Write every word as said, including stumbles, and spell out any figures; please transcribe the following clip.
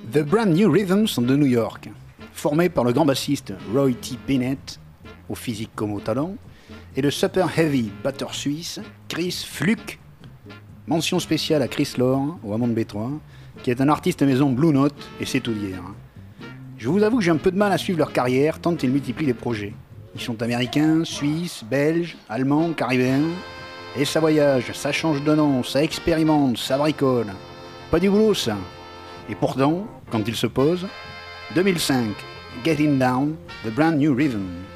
The Brand New Rhythms de New York, formé par le grand bassiste Roy T. Bennett, au physique comme au talent, et le super heavy batteur suisse Chris Fluke. Mention spéciale à Chris Lore, au Hammond B trois, qui est un artiste maison Blue Note, et c'est tout dire. Je vous avoue que j'ai un peu de mal à suivre leur carrière, tant ils multiplient les projets. Ils sont américains, suisses, belges, allemands, caribéens, et ça voyage, ça change de nom, ça expérimente, ça bricole. Pas du boulot ça. Et pourtant, quand ils se posent, deux mille cinq, Getting Down, The Brand New Rhythm.